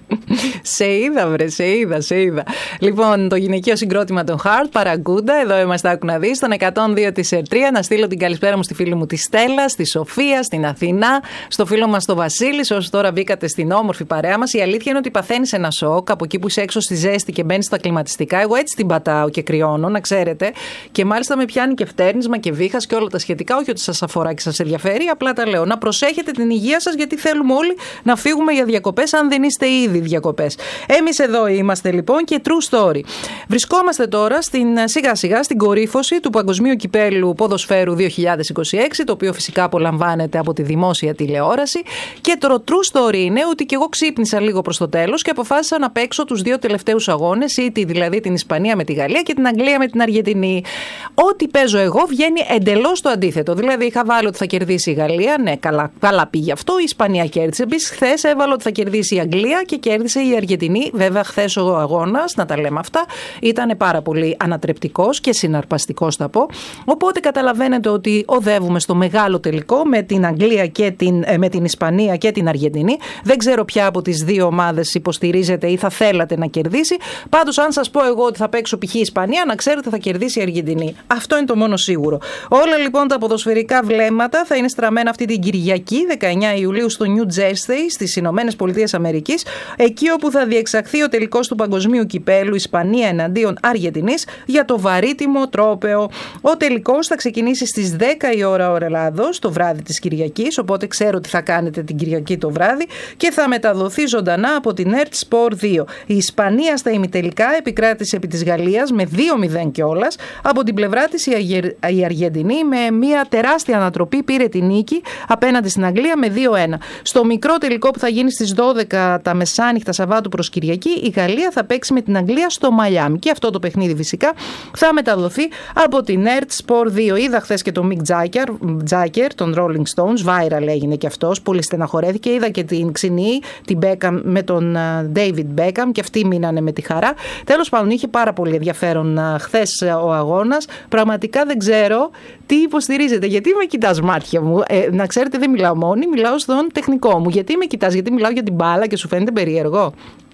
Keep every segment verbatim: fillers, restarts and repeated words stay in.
Σε είδα, βρε, σε είδα, σε είδα. Λοιπόν, το γυναικείο συγκρότημα των Heart, Παραγκούντα, εδώ είμαστε, άκου να δεις, στον εκατόν δύο της Ερτρία. Να στείλω την καλησπέρα μου στη φίλη μου τη Στέλλα, στη Σοφία, στην Αθηνά, στο φίλο μας τον Βασίλη, όσοι τώρα μπήκατε στην όμορφη παρέα μας. Η αλήθεια είναι ότι παθαίνεις ένα σοκ από εκεί που είσαι έξω στη ζέστη και μπαίνεις στα κλιματιστικά. Εγώ έτσι την πατάω και κρυώνω, να ξέρετε. Και μάλιστα με πιάνει και φτέρνισμα και βήχας και όλα τα σχετικά. Όχι ότι σας αφορά και σας ενδιαφέρει, απλά τα λέω. Να προσέχετε την υγεία σας, γιατί θέλουμε όλοι να φύγουμε για διακοπές, αν δεν είστε ήδη διακοπές. Εμείς εδώ είμαστε λοιπόν και true story. Βρισκόμαστε τώρα στην, σιγά σιγά στην κορύφωση του Παγκοσμίου Κυπέλλου Ποδοσφαίρου δύο χιλιάδες είκοσι έξι, το οποίο φυσικά απολαμβάνεται από τη δημόσια τηλεόραση. Και το true story είναι ότι και εγώ ξύπνησα λίγο προς το τέλος και αποφάσισα να παίξω τους δύο τελευταίους αγώνες, είτε δηλαδή την Ισπανία με τη Γαλλία και την Αγγλία με την Αργεντινή. Ό,τι παίζω εγώ βγαίνει εντελώς το αντίθετο. Δηλαδή είχα βάλει ότι θα κερδίσει η Γαλλία, ναι, καλά, καλά πήγε αυτό. Η Ισπανία κέρδισε. Επίσης, χθες έβαλα ότι θα κερδίσει η Αγγλία και κέρδισε η Αργεντινή. Βέβαια, χθες ο αγώνας, να τα λέμε αυτά, ήταν πάρα πολύ ανατρεπτικός και συναρπαστικός, θα πω. Οπότε καταλαβαίνετε ότι οδεύουμε στο μεγάλο τελικό με την Αγγλία και την, ε, με την Ισπανία και την Αργεντινή. Δεν ξέρω ποια από τις δύο ομάδες υποστηρίζετε ή θα θέλατε να κερδίσει. Πάντως, αν σας πω εγώ ότι θα παίξω π.χ. η Ισπανία, να ξέρετε θα κερδίσει η Αργεντινή. Αυτό είναι το μόνο σίγουρο. Όλα λοιπόν τα ποδοσφαιρικά βλέμματα θα είναι στραμμένα αυτή την Κυριακή, δεκαεννιά Ιουλίου, στο New Jersey, στις Ηνωμένες Πολιτείες Αμερικής, εκεί όπου θα διεξαχθεί ο τελικός του Παγκοσμίου Κυπέλλου Ισπανία εναντίον Αργεντινής για το βαρύτιμο τρόπαιο. Ο τελικός θα ξεκινήσει στις δέκα η ώρα ώρα Ελλάδος, το βράδυ της Κυριακής, οπότε ξέρω τι θα κάνετε την Κυριακή το βράδυ, και θα μεταδοθεί ζωντανά από την Ert Sport δύο. Η Ισπανία στα ημιτελικά επικράτησε επί της Γαλλίας με δύο μηδέν κιόλας. Από την πλευρά της η Αργεντινή με μια τεράστια ανατροπή πήρε τη νίκη απέναντι στην Αγγλία με δύο ένα. Στο μικρό τελικό που θα γίνει στις δώδεκα τα μεσάνυχτα Σαββάτου προς Κυριακή, η Γαλλία θα παίξει με την Αγγλία στο Μαϊάμι. Και αυτό το παιχνίδι φυσικά θα μεταδοθεί από την Ert Sport δύο. Είδα χθες και τον Mick Jagger, Jagger των Rolling Stones, viral έγινε και αυτός, πολύ στεναχωρέθηκε. Είδα και την ξινή, την Beckham με τον David Beckham, και αυτοί μείνανε με τη χαρά. Τέλος πάντων, είχε πάρα πολύ ενδιαφέρον χθες ο αγώνας. Πραγματικά δεν ξέρω τι υποστηρίζετε. Γιατί με κοιτάς μάτια μου? Ε, να ξέρετε, δεν μιλάω μόνη, μιλάω στον τεχνικό μου. Γιατί με κοιτάς? Γιατί μιλάω για την μπάλα και σου φαίνεται περίεργο?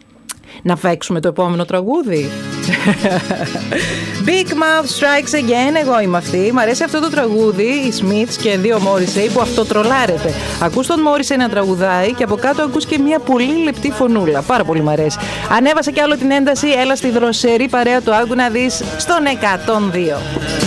Να παίξουμε το επόμενο τραγούδι. Big Mouth Strikes Again, εγώ είμαι αυτή. Μ' αρέσει αυτό το τραγούδι, οι Smiths και δύο Morrissey που αυτό τρολάρεται. Ακούς τον Morrissey να τραγουδάει και από κάτω ακούς και μια πολύ λεπτή φωνούλα. Πάρα πολύ μ' αρέσει. Ανέβασε κι άλλο την ένταση, έλα στη δροσερή παρέα του, άκου να δεις, στον εκατόν δύο.